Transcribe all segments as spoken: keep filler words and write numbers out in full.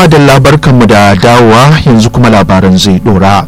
madalla barkanmu da dawowa yanzu kuma labaran zai dora.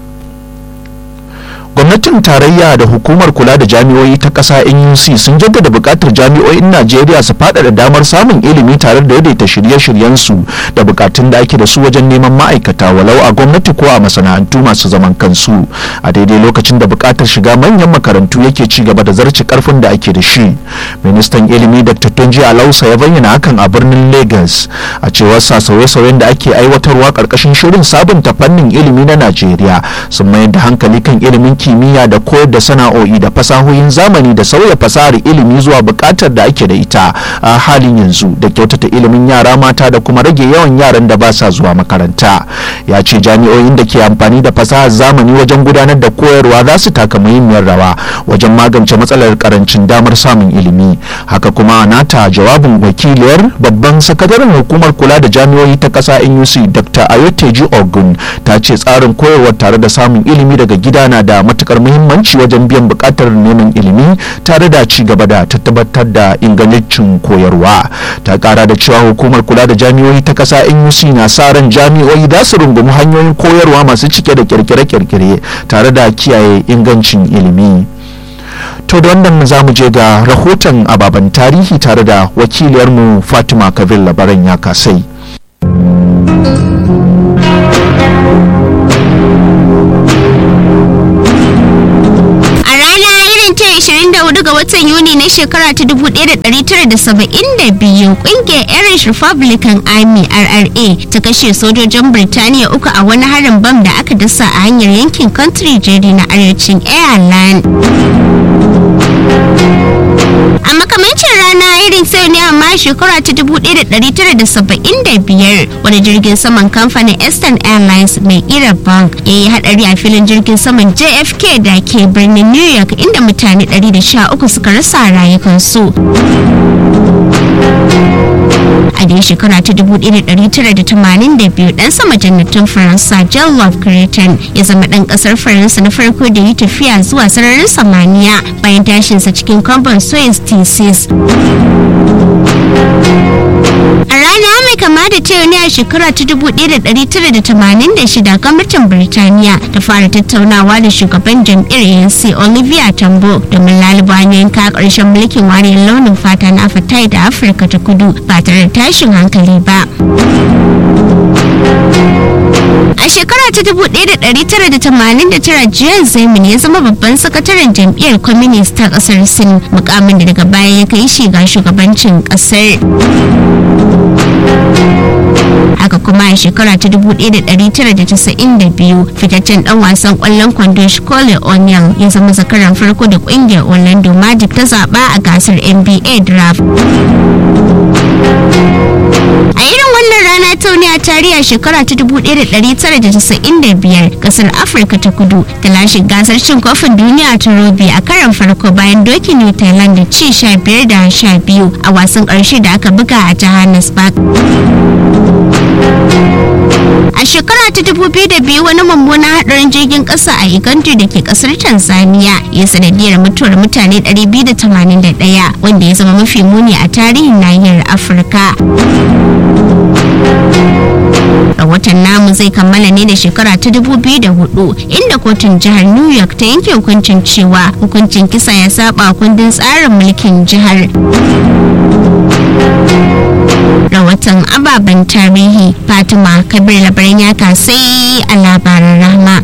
Gwamnatin tarayya da hukumar kula da jami'o'i ta ƙasa N U C sun jaddada buƙatar jami'o'in Najeriya su faɗaɗa damar samun ilimi tare da daidaita shirye-shiryensu da buƙatun da ake da su wajen neman ma'aikata walau a gwamnati ko a masana'antu masu zaman kansu a daidai lokacin da buƙatar shiga manyan makarantu yake ci gaba da zarce ƙarfin da ake da shi. Ministan ilimi Doctor Tunji Alausa ya bayyana hakan a birnin Lagos a cewar sa sauye-sauyen da ake aiwatarwa ƙarƙashin shirin sabunta fannin ilimi na Najeriya sun mayar da hankali kan ilimin kimiyya da koyar da sana'o'i da fasahohin zamani da sauya fasahar ilimi zuwa bukatar da ake da ita a halin yanzu da kyautata ilimin yara mata da kuma rage yawan yaran da ba sa zuwa makaranta. Ya ce jami'o'in da ke amfani da fasahar zamani wajen gudanar da koyarwa za su taka muhimmiyar rawa wajen magance matsalar karancin damar samun ilimi. Haka kuma nata jawabin wakiliyar babban sakataren hukumar kula da jami'o'i ta ƙasa N U C Doctor Ayoteji Ogun ta ce tsarin koyarwa tare da samun ilimi daga gida na da matukar muhimmanci wajen biyan bukatar neman ilimi tare da ci gaba da tabbatar da ingancin koyarwa. Ta kara da cewa hukumar kula da jami'o'i ta kasa N U C na sa ran jami'o'i za su rungumi hanyoyin koyarwa masu cike da kirkire-kirkire tare da kiyaye ingancin ilimi. To da wannan za mu je ga rahoton ababen tarihi tare da wakiliyarmu Fatima Kabir Labaran ya kasai. ishirin da hudu ga watan Yuni na shekara ta dubu ɗaya da ɗari tara da saba'in da biyu kungiyar Irish Republican Army R R A ta kashe sojojin Birtaniya uku a wani harin bam da aka dasa a hanyar yankin Country Jerry na arewacin Ireland. A makamancin rana irin sai ne amma shekara ta dubu ɗaya da ɗari tara da saba'in da biyar wani jirgin saman kamfanin Eastern Airlines mai kira Bank ya yi hadari a filin jirgin saman J F K da ke birnin New York inda mutane ɗari da sha uku suka rasa rayukansu. A dai shekara ta dubu ɗaya da ɗari tara da tamanin da biyu ɗan sama jannatin Faransa Jean-Luc Cretin ya zama ɗan ƙasar Faransa na farko da yi tafiya zuwa sararin samaniya bayan tashinsa cikin kwamban Suez T six. A rana mai kama da ta ne a shekara ta dubu ɗaya da ɗari tara da tamanin da shida gwamnatin Birtaniya ta fara tattaunawa da shugaban jam'iyyar A N C Olivier Tambo domin laluba hanyoyin ka ƙarshen mulkin wariyar launin fata na apartheid da Afirka ta Kudu ba tare da tashin hankali ba. A shekara ta dubu ɗaya da ɗari tara da tamanin da tara Jiang Zemin ya zama babban sakataren jam'iyyar Communist ta ƙasar Sin, mukamin da daga baya ya kai shi ga shugabancin ƙasar. Haka kuma a shekara ta dubu ɗaya da ɗari tara da casa'in da biyu fitaccen ɗan wasan ƙwallon kwando Shaquille O'Neal ya zama zakaran farko da ƙungiyar Orlando Magic ta zaɓa a gasar N B A Draft. A irin wannan rana ta wuni a tarihi a shekara ta dubu ɗaya da ɗari tara da casa'in da biyar kasar Afirka ta Kudu ta lashe gasar cin kofin duniya ta Robi a karon farko bayan doki New Thailand da ci sha biyar da sha biyu a wasan ƙarshe da aka buga a Johannesburg. A shekara ta dubu biyu da biyu wani mummunan hadarin jirgin kasa a Igandu da ke kasar Tanzania ya sanadiyar mutuwar mutane ɗari biyu da tamanin da ɗaya wanda ya zama mafi muni a tarihin nahiyar Afirka. Rahoton namu zai kammala ne da shekara ta dubu biyu da hudu inda kotun jihar New York ta yanke hukuncin cewa hukuncin kisa ya saba kundin tsarin mulkin jihar. Rahoton ababen tarihi Fatima Kabir Labaran ya kasai a labaran rahma.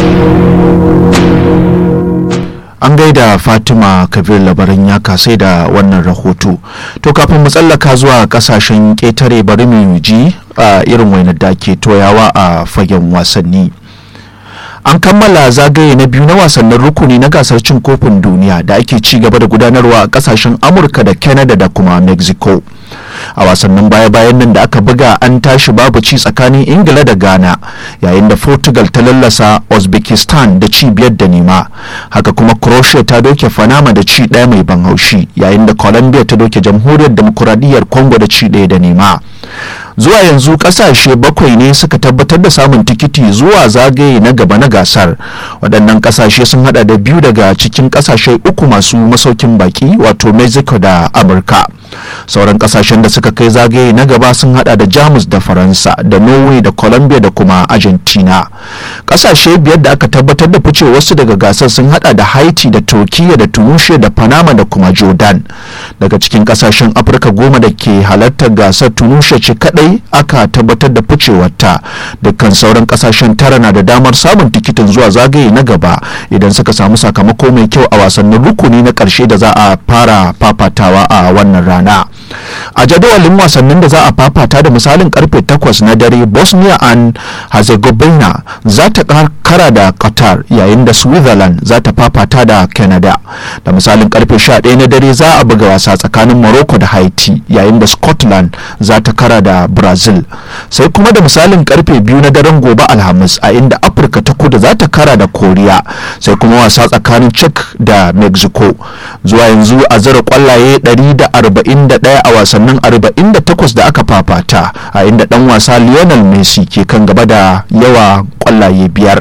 An gaida Fatima Kabir Labaran ya kasai da wannan rahoto. To kafin mu tsallaka zuwa kasashen ƙetare bari mu ji a irin wainar da ke toyawa a fagen wasanni. An kammala zagaye na biyu na wasannin rukuni na gasar cin kofin duniya da ake ci gaba da gudanarwa a kasashen Amurka da Canada da kuma Mexico. A wasannin baya-bayan nan da aka buga an tashi babu ci tsakanin Ingila da Ghana yayin da Portugal ta lallasa Uzbekistan da ci biyar da nema. Haka kuma Croatia ta doke Panama da ci ɗaya mai ban haushi yayin da Colombia ta doke Jamhuriyar Demokuraɗiyyar Congo da ci ɗaya da nema. Zuwa yanzu kasashe bakwai ne suka tabbatar da samun tikiti zuwa zagaye na gaba na gasar. Waɗannan kasashe sun hada da biyu daga cikin kasashe uku masu masaukin baki wato Mexico da Amurka. Sauran kasashe kasashen da suka kai zagaye na gaba sun hada da Jamus da Faransa da Norway da Colombia da kuma Argentina. Kasashe biyar da aka tabbatar da ficewarsu daga gasar sun hada da Haiti da Turkiya da Tunisia da Panama da kuma Jordan. Daga cikin kasashen Afirka goma da ke halartar gasar, Tunisia ce kadai aka tabbatar da ficewarta. Dukkan sauran kasashen tara na da damar samun tikitin zuwa zagaye na gaba idan suka samu sakamako mai kyau a wasannin rukuni na karshe da za a fara fafatawa a wannan rana. A jadawalin wasannin da za a fafata da misalin karfe takwas na dare, Bosnia and Herzegovina za ta kara da Qatar, yayin da Switzerland za ta fafata da Canada. Da misalin karfe sha ɗaya na dare za a buga wasa tsakanin Morocco da Haiti, yayin da Scotland za ta kara da Brazil. Sai kuma da misalin karfe biyu na daren gobe Alhamis, a inda Afirka ta Kudu za ta kara da Koriya, sai kuma wasa tsakanin Czech da Mexico. Zuwa yanzu a zira kwallaye ɗari da arba'in da ɗaya a wasannin arba'in da takwas da aka fafata, a inda dan wasa Lionel Messi ke kan gaba da yawa kwallaye biyar.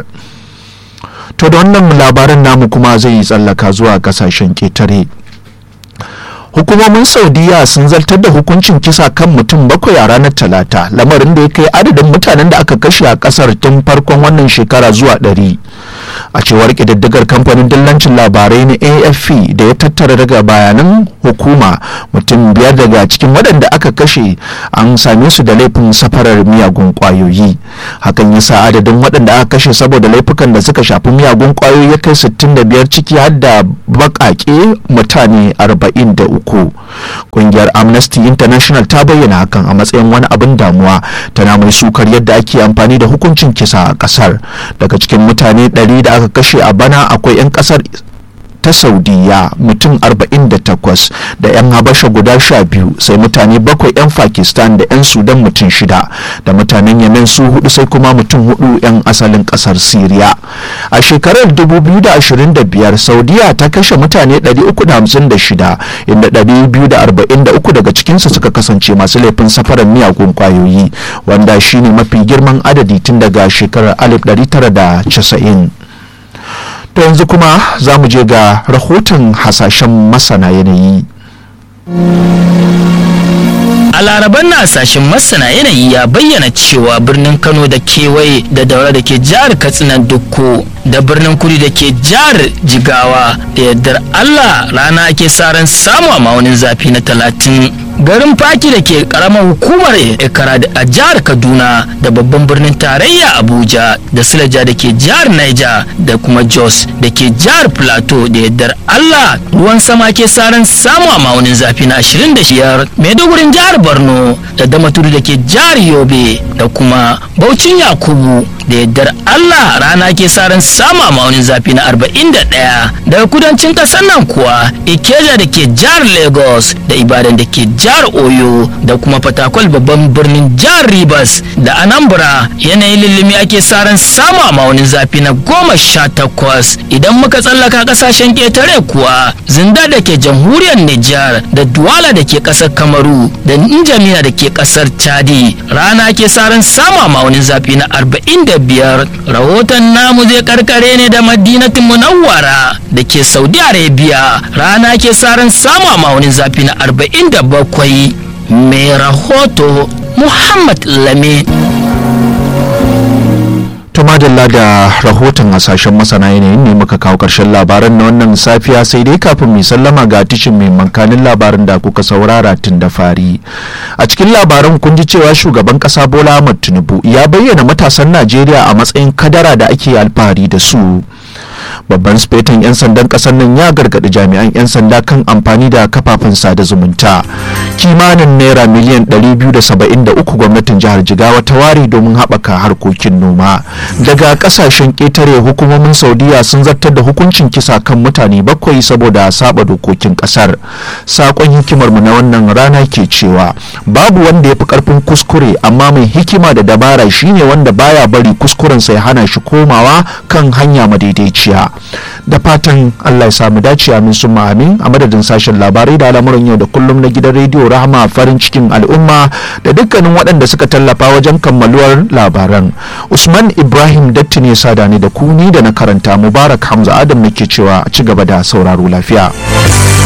To da wannan labaran namu kuma zai tsallaka zuwa kasashen ƙetare. Hukumomin Saudiya sun zartar da hukuncin kisa kan mutum bakwai a ranar Talata, lamarin da ya kai adadin mutanen da aka kashe a kasar tun farkon wannan shekara zuwa ɗari. A cewar ƙididdigar kamfanin dillancin labarai na A F P da ya tattara daga bayanan hukuma, mutum biyar daga cikin waɗanda aka kashe an same su da laifin safarar miyagun ƙwayoyi. Hakan ya sa adadin waɗanda aka kashe saboda laifukan da suka shafi miyagun ƙwayoyi ya kai sittin da biyar, ciki har da baƙaƙe mutane arba'in da uku. Ƙungiyar Amnesty International ta bayyana hakan a matsayin wani abin damuwa, tana mai sukar yadda ake amfani da hukuncin kisa a ƙasar. Daga cikin mutane ɗari da aka kashe a bana akwai 'yan kasar ta Saudiya mutum arba'in da takwas da 'yan Habasha guda sha biyu, sai mutane bakwai 'yan Pakistan da 'yan Sudan mutum shida, da mutanen Yemen su hudu, sai kuma mutum hudu 'yan asalin kasar Syria. A shekarar dubu biyu da ashirin da biyar Saudiya ta kashe mutane ɗari uku da hamsin da shida, inda ɗari biyu da arba'in da uku daga cikinsu suka kasance masu laifin safarar miyagun kwayoyi, wanda shine mafi girman adadi tun daga shekarar alif ɗari tara da casa'in. To yanzu kuma za mu je ga rahoton hasashen masana yanayi. A laraban na hasashen masana yanayi ya bayyana cewa birnin Kano da kewaye da Daura da ke jihar Katsina Dukko da birnin Kudu da ke jihar Jigawa da yardar Allah rana ake sa ran samu a ma'aunin zafi na talatin. Garin Faki da ke karamar hukumar Ikara a jihar Kaduna da babban birnin tarayya Abuja da Silaja da ke jihar Niger da kuma Jos da ke jihar Plateau da yardar Allah ruwan sama ke sa ran samu a ma'aunin zafi na ashirin da biyar. Maidugurin jihar Borno da Damaturu da ke jihar Yobe da kuma Bauchin Yakubu da yardar Allah rana ke sa ran samu a ma'aunin zafi na arba'in da ɗaya. Daga kudancin ƙasar nan kuwa Ikeja da ke jihar Lagos da Ibadan da ke jihar Oyo da kuma Fatakwal babban birnin jihar Rivers da Anambra yanayin lillimi ake sa ran samu a ma'aunin zafi na goma sha takwas. Idan muka tsallaka ƙasashen ƙetare kuwa Zinda da ke jamhuriyar Nijar da Duwala da ke ƙasar Kamaru da N'Djamena da ke ƙasar Chadi rana ke sa ran samu a ma'aunin zafi na arba'in da biyar. Rahoton namu zai karkare ne da Madinatul Munawwara da ke Saudi Arabia rana ke sa ran samu a ma'aunin zafi na arba'in da bakwai. Mai rahoto Muhammad Lame. Tumadalla da rahoton hasashen masana yanayin ne muka kawo ƙarshen labaran na wannan safiya, sai dai kafin mai sallama ga tishin mai mankanin labarin da kuka saurara tun da fari. A cikin labaran kun ji cewa shugaban ƙasa Bola Ahmed Tinubu ya bayyana matasan Najeriya a matsayin kadara da ake alfahari da su. Babban sifetan 'yan sandan kasar nan ya gargaɗi jami'an 'yan sanda kan amfani da kafafen sada zumunta. Kimanin naira miliyan ɗari biyu da saba'in da uku gwamnatin jihar Jigawa ta ware domin haɓaka harkokin noma. Daga ƙasashen ƙetare hukumomin Saudiya sun zartar da hukuncin kisa kan mutane bakwai saboda saba dokokin ƙasar. Sakon hikimar mu na wannan rana ke cewa babu wanda ya fi ƙarfin kuskure, amma mai hikima da dabara shine wanda baya bari kuskurensa ya hana shi komawa kan hanya madaidaiciya. Da fatan Allah ya samu dace, amin summa amin. A madadin sashen labarai da al'amuran yau da kullum na gidan rediyo Rahama farin cikin al'umma da dukkanin waɗanda suka tallafa wajen kammaluwar labaran, Usman Ibrahim Datti ne sada ne da ku, ni da na karanta Mubarak Hamza Adam nake cewa a ci gaba da sauraro lafiya.